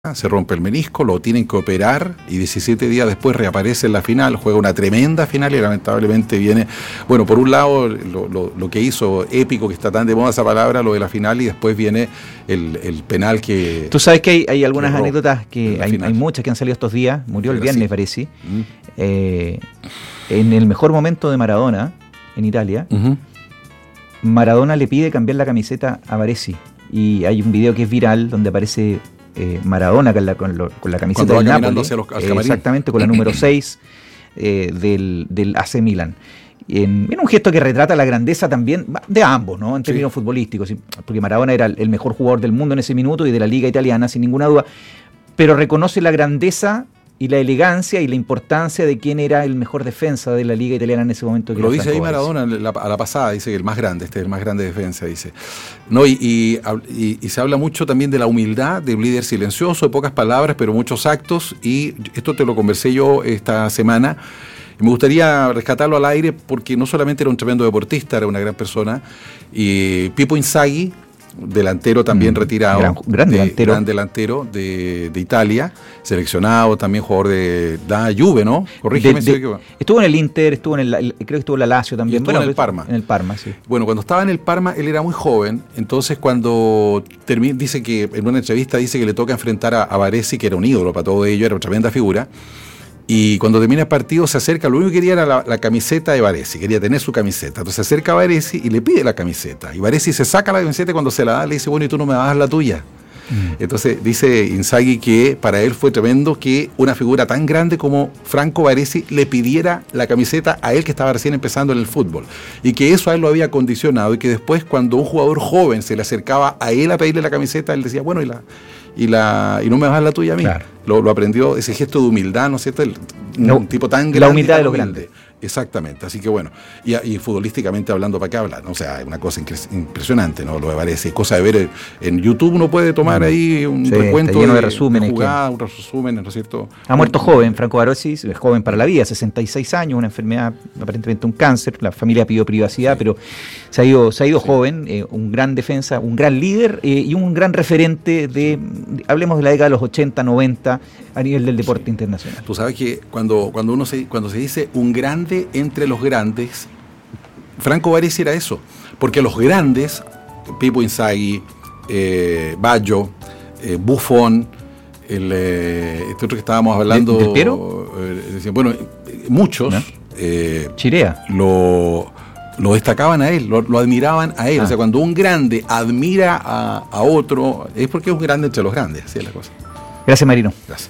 se rompe el menisco, lo tienen que operar y 17 días después reaparece en la final, juega una tremenda final y lamentablemente viene, bueno, por un lado lo que hizo épico, que está tan de moda esa palabra, lo de la final, y después viene el penal que... Tú sabes que hay algunas anécdotas, que hay muchas que han salido estos días, murió el viernes, parece, en el mejor momento de Maradona, en Italia, Maradona le pide cambiar la camiseta a Baresi, y hay un video que es viral donde aparece Maradona con la camiseta del Napoli, exactamente, con la número 6 del AC Milan. En un gesto que retrata la grandeza también de ambos, ¿no? En términos futbolísticos, porque Maradona era el mejor jugador del mundo en ese minuto y de la liga italiana, sin ninguna duda, pero reconoce la grandeza y la elegancia y la importancia de quién era el mejor defensa de la liga italiana en ese momento. Lo dice ahí Maradona a la pasada, dice que el más grande, este es el más grande defensa, dice. No, y se habla mucho también de la humildad, de un líder silencioso, de pocas palabras, pero muchos actos, y esto te lo conversé yo esta semana. Me gustaría rescatarlo al aire porque no solamente era un tremendo deportista, era una gran persona. Y Pippo Inzaghi, delantero también retirado, gran delantero de Italia, seleccionado, también jugador de la Juve, ¿no? Corrígeme si estuvo en el Inter, creo que estuvo en la Lazio también. Estuvo en el Parma. En el Parma, sí. Bueno, cuando estaba en el Parma, él era muy joven, entonces cuando dice que en una entrevista dice que le toca enfrentar a Baresi, que era un ídolo para todo ello, era una tremenda figura. Y cuando termina el partido se acerca, lo único que quería era la camiseta de Baresi, quería tener su camiseta. Entonces se acerca a Baresi y le pide la camiseta. Y Baresi se saca la camiseta y cuando se la da le dice, bueno, ¿y tú no me vas a dar la tuya? Entonces dice Inzaghi que para él fue tremendo que una figura tan grande como Franco Baresi le pidiera la camiseta a él, que estaba recién empezando en el fútbol. Y que eso a él lo había condicionado, y que después cuando un jugador joven se le acercaba a él a pedirle la camiseta, él decía, bueno, y no me vas a dar la tuya a mí. Claro. Lo aprendió, ese gesto de humildad, ¿no es cierto? Un tipo tan grande. La humildad de los grandes. Exactamente, así que bueno, y futbolísticamente hablando, ¿para qué hablar? O sea, es una cosa impresionante, ¿no? Lo de Varese, es cosa de ver en YouTube, uno puede tomar ahí un recuento lleno de resúmenes, un resumen, ¿no es cierto? Ha muerto joven, Franco Baresi, es joven para la vida, 66 años, una enfermedad, aparentemente un cáncer, la familia pidió privacidad, pero se ha ido joven, un gran defensa, un gran líder y un gran referente hablemos de la década de los 80, 90, a nivel del deporte internacional. Tú sabes que cuando se dice un grande entre los grandes, Franco Baresi era eso, porque los grandes, Pippo Inzaghi, Baggio, Buffon, este otro que estábamos hablando, ¿Del Piero? Bueno, muchos, ¿no? Chirea, lo destacaban a él, lo admiraban a él. O sea, cuando un grande admira a otro, es porque es un grande entre los grandes, así es la cosa. Gracias, Marino. Gracias.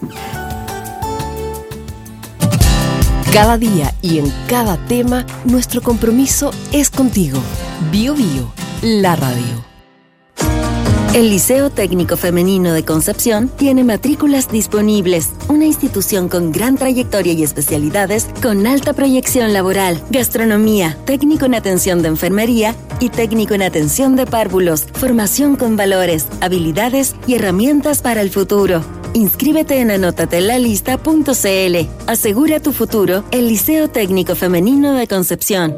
Cada día y en cada tema, nuestro compromiso es contigo. Bio Bio, la radio. El Liceo Técnico Femenino de Concepción tiene matrículas disponibles. Una institución con gran trayectoria y especialidades, con alta proyección laboral, gastronomía, técnico en atención de enfermería y técnico en atención de párvulos. Formación con valores, habilidades y herramientas para el futuro. Inscríbete en anotatelalista.cl. Asegura tu futuro, el Liceo Técnico Femenino de Concepción.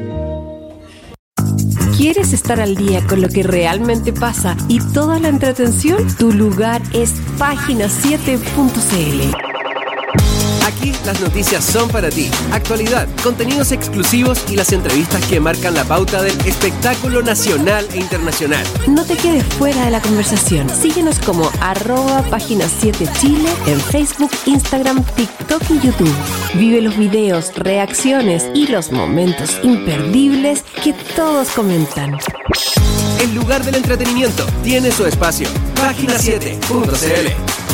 ¿Quieres estar al día con lo que realmente pasa y toda la entretención? Tu lugar es página7.cl. Aquí las noticias son para ti. Actualidad, contenidos exclusivos y las entrevistas que marcan la pauta del espectáculo nacional e internacional. No te quedes fuera de la conversación. Síguenos como @página7chile en Facebook, Instagram, TikTok y YouTube. Vive los videos, reacciones y los momentos imperdibles que todos comentan. El lugar del entretenimiento tiene su espacio. Página7.cl.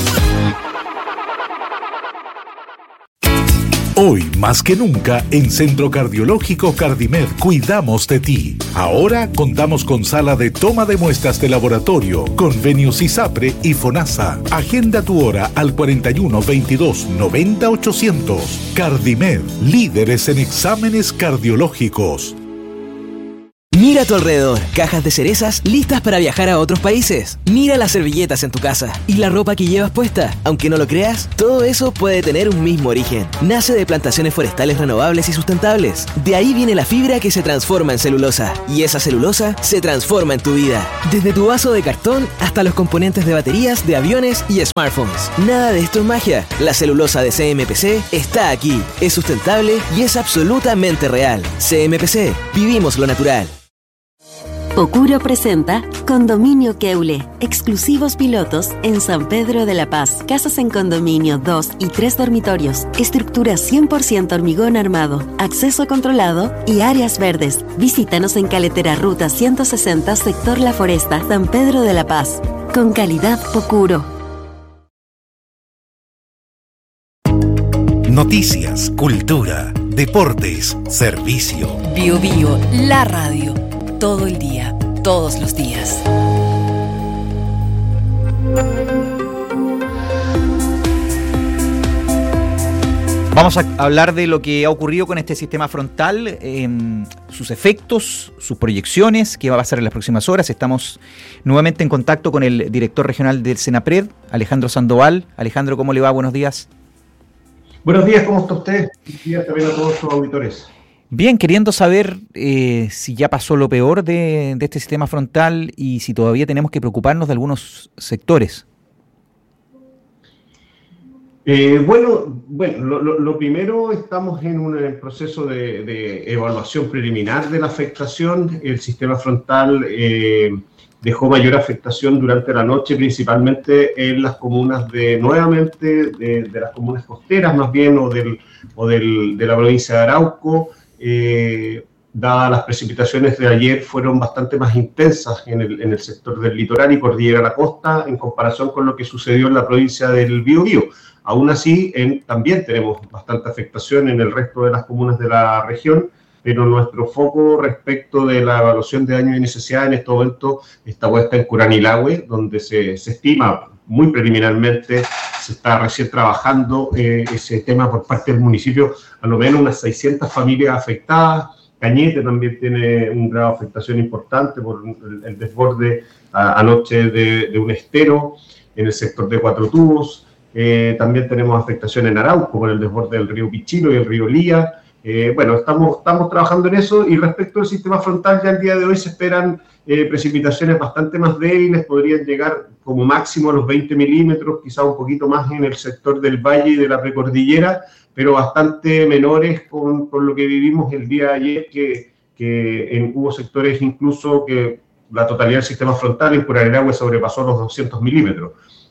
Hoy, más que nunca, en Centro Cardiológico Cardimed cuidamos de ti. Ahora contamos con sala de toma de muestras de laboratorio, convenios ISAPRE y FONASA. Agenda tu hora al 41 22 90 800. Cardimed, líderes en exámenes cardiológicos. Mira a tu alrededor, cajas de cerezas listas para viajar a otros países. Mira las servilletas en tu casa y la ropa que llevas puesta. Aunque no lo creas, todo eso puede tener un mismo origen. Nace de plantaciones forestales renovables y sustentables. De ahí viene la fibra que se transforma en celulosa. Y esa celulosa se transforma en tu vida. Desde tu vaso de cartón hasta los componentes de baterías de aviones y smartphones. Nada de esto es magia. La celulosa de CMPC está aquí. Es sustentable y es absolutamente real. CMPC, vivimos lo natural. Pocuro presenta Condominio Keule, exclusivos pilotos en San Pedro de la Paz. Casas en condominio 2 y 3 dormitorios, estructura 100% hormigón armado, acceso controlado y áreas verdes. Visítanos en Caletera Ruta 160, sector La Foresta, San Pedro de la Paz. Con calidad Pocuro. Noticias, cultura, deportes, servicio. Bio Bio, la radio. Todo el día, todos los días. Vamos a hablar de lo que ha ocurrido con este sistema frontal, sus efectos, sus proyecciones, qué va a pasar en las próximas horas. Estamos nuevamente en contacto con el director regional del Senapred, Alejandro Sandoval. Alejandro, ¿cómo le va? Buenos días. Buenos días, ¿cómo está usted? Buenos días también a todos sus auditores. Bien, queriendo saber si ya pasó lo peor de este sistema frontal y si todavía tenemos que preocuparnos de algunos sectores. Lo primero, estamos en un proceso de evaluación preliminar de la afectación. El sistema frontal dejó mayor afectación durante la noche, principalmente en las comunas de las comunas costeras más bien, de la provincia de Arauco. Dadas las precipitaciones de ayer, fueron bastante más intensas en el sector del litoral y cordillera la costa en comparación con lo que sucedió en la provincia del Biobío. Aún así, también tenemos bastante afectación en el resto de las comunas de la región, pero nuestro foco respecto de la evaluación de daño y necesidad en este momento está puesta en Curanilahue, donde se estima muy preliminarmente, se está recién trabajando ese tema por parte del municipio, a lo menos unas 600 familias afectadas. Cañete también tiene un grado de afectación importante por el desborde anoche de un estero en el sector de Cuatro Tubos. También tenemos afectación en Arauco por el desborde del río Pichilo y el río Lía. Estamos trabajando en eso, y respecto al sistema frontal, ya el día de hoy se esperan precipitaciones bastante más débiles, podrían llegar como máximo a los 20 milímetros, quizá un poquito más en el sector del valle y de la precordillera, pero bastante menores con lo que vivimos el día de ayer, que hubo sectores incluso que la totalidad del sistema frontal en Curanilahue sobrepasó los 200 milímetros.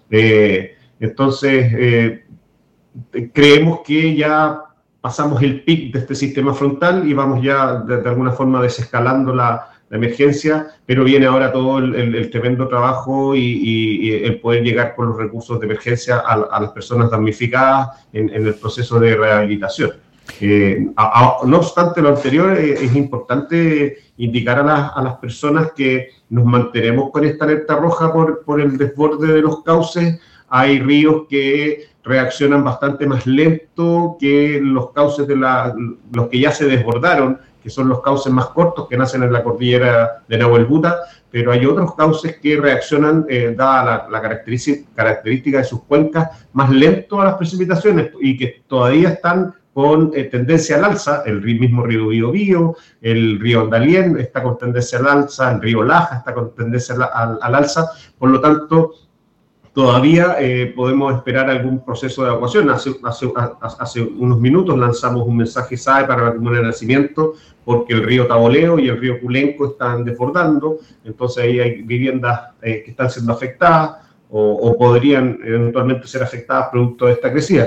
Entonces, creemos que ya pasamos el pic de este sistema frontal y vamos ya de alguna forma desescalando la emergencia, pero viene ahora todo el tremendo trabajo y el poder llegar con los recursos de emergencia a las personas damnificadas en el proceso de rehabilitación. No obstante lo anterior, es importante indicar a las personas que nos mantenemos con esta alerta roja por el desborde de los cauces. Hay ríos que reaccionan bastante más lento que los cauces los que ya se desbordaron, que son los cauces más cortos que nacen en la cordillera de Nahuelbuta, pero hay otros cauces que reaccionan, dada la característica de sus cuencas, más lento a las precipitaciones y que todavía están con tendencia al alza. El mismo río Biobío, el río Andalién está con tendencia al alza, el río Laja está con tendencia al alza, por lo tanto, todavía podemos esperar algún proceso de evacuación. Hace unos minutos lanzamos un mensaje SAE para la comuna de Nacimiento, porque el río Taboleo y el río Culenco están desbordando, entonces ahí hay viviendas que están siendo afectadas o podrían eventualmente ser afectadas producto de esta crecida.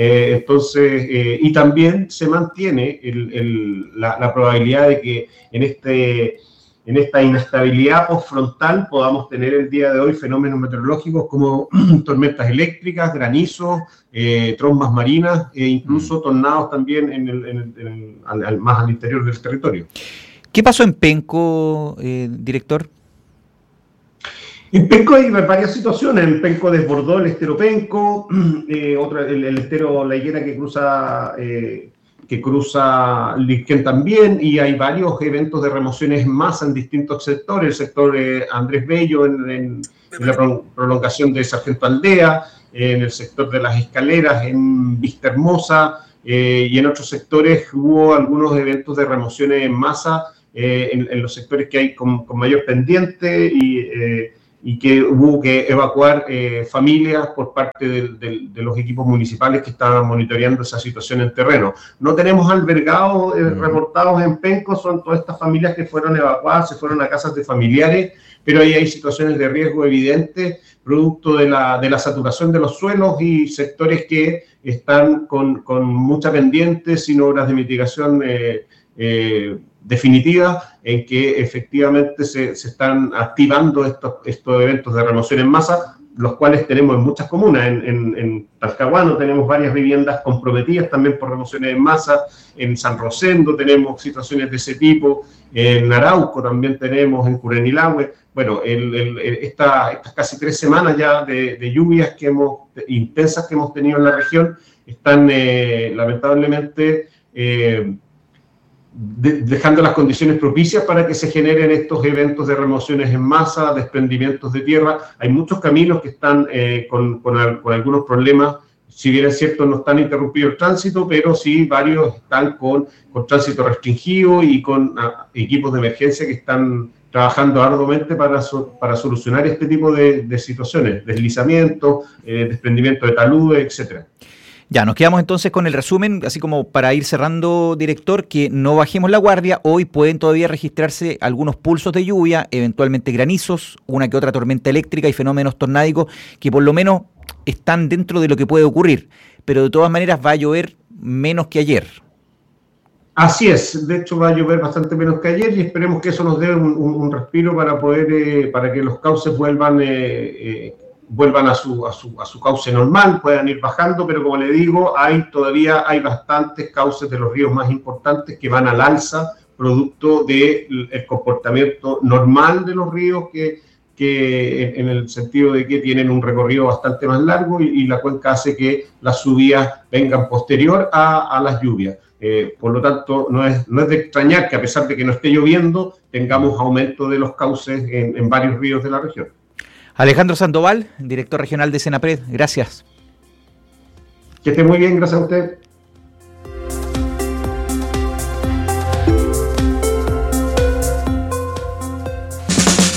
Y también se mantiene la probabilidad de que en esta inestabilidad postfrontal podamos tener el día de hoy fenómenos meteorológicos como tormentas eléctricas, granizos, trombas marinas e incluso tornados también más al interior del territorio. ¿Qué pasó en Penco, director? En Penco hay varias situaciones. En Penco desbordó el estero Penco, el estero La Higuera que que cruza Lirquén también, y hay varios eventos de remociones en masa en distintos sectores, el sector Andrés Bello en la prolongación de Sargento Aldea, en el sector de las Escaleras, en Vista Hermosa, y en otros sectores hubo algunos eventos de remociones en masa en los sectores que hay con mayor pendiente y que hubo que evacuar familias por parte de los equipos municipales que estaban monitoreando esa situación en terreno. No tenemos albergados reportados en Penco, son todas estas familias que fueron evacuadas, se fueron a casas de familiares, pero ahí hay situaciones de riesgo evidentes, producto de la saturación de los suelos y sectores que están con mucha pendiente, sin obras de mitigación definitivas, en que efectivamente se están activando estos eventos de remoción en masa, los cuales tenemos en muchas comunas. En Talcahuano tenemos varias viviendas comprometidas también por remociones en masa, en San Rosendo tenemos situaciones de ese tipo, en Arauco también tenemos, en Curanilahue. Bueno, estas casi 3 semanas ya de lluvias intensas que hemos tenido en la región están lamentablemente dejando las condiciones propicias para que se generen estos eventos de remociones en masa, desprendimientos de tierra. Hay muchos caminos que están con algunos problemas. Si bien es cierto, no están interrumpido el tránsito, pero sí varios están con tránsito restringido y con equipos de emergencia que están trabajando arduamente para solucionar este tipo de situaciones, deslizamientos, desprendimiento de taludes, etcétera. Ya, nos quedamos entonces con el resumen, así como para ir cerrando, director, que no bajemos la guardia. Hoy pueden todavía registrarse algunos pulsos de lluvia, eventualmente granizos, una que otra tormenta eléctrica y fenómenos tornádicos que por lo menos están dentro de lo que puede ocurrir, pero de todas maneras va a llover menos que ayer. Así es, de hecho va a llover bastante menos que ayer y esperemos que eso nos dé un respiro para poder, para que los cauces vuelvan a su cauce normal, puedan ir bajando, pero como le digo, todavía hay bastantes cauces de los ríos más importantes que van al alza, producto del comportamiento normal de los ríos, que en el sentido de que tienen un recorrido bastante más largo y la cuenca hace que las subidas vengan posterior a las lluvias. Por lo tanto, no es de extrañar que a pesar de que no esté lloviendo, tengamos aumento de los cauces en varios ríos de la región. Alejandro Sandoval, director regional de Senapred, gracias. Que esté muy bien, gracias a usted.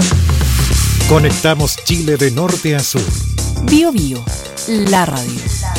Conectamos Chile de norte a sur. Bio Bio, la radio.